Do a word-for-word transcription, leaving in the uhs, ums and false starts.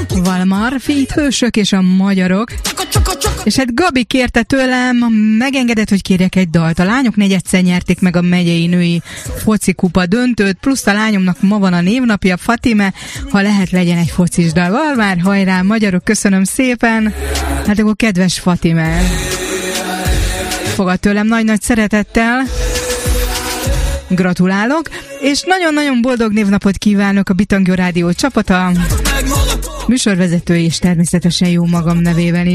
Valmar, Feet, Hősök és a magyarok. És hát Gabi kérte tőlem, megengedett, hogy kérjek egy dalt. A lányok negyedszer nyerték meg a megyei női focikupa döntőt, plusz a lányomnak ma van a névnapja, Fatime, ha lehet legyen egy focis dal. Valmár, hajrá, magyarok, köszönöm szépen. Hát akkor kedves Fatime, fogad tőlem nagy-nagy szeretettel. Gratulálok, és nagyon-nagyon boldog névnapot kívánok a Bitangyo Rádió csapata, műsorvezető és természetesen jó magam nevében is.